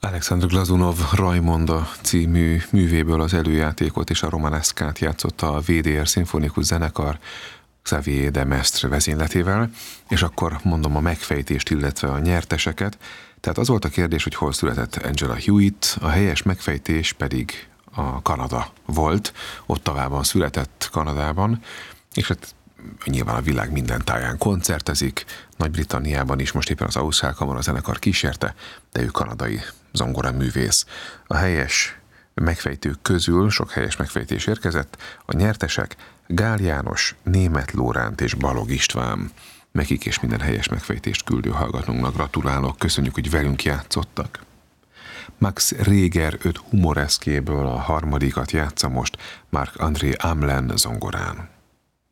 Alexandr Glazunov Rajmonda című művéből az előjátékot és a romaneszkát játszotta a VDR Szimfonikus Zenekar Xavier de Mestre vezényletével, és akkor mondom a megfejtést, illetve a nyerteseket. Tehát az volt a kérdés, hogy hol született Angela Hewitt, a helyes megfejtés pedig a Kanada volt, Ottawában született Kanadában, és hát nyilván a világ minden táján koncertezik, Nagy-Britanniában is most éppen az Ausztrál Kamara zenekar kísérte, de ő kanadai zongoraművész. A helyes megfejtők közül sok helyes megfejtés érkezett, a nyertesek Gál János, Németh Lóránt és Balog István. Nekik és minden helyes megfejtést küldő hallgatónknak gratulálok, köszönjük, hogy velünk játszottak. Max Reger 5 humoreszkéből a harmadikat játsza most Marc-André Hamelin zongorán.